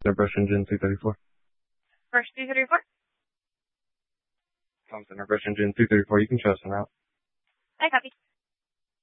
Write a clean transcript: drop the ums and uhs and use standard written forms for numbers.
Airbrush Engine 234. Brush 234. Thompson Airbrush Engine 234, you can trust them out. I copy.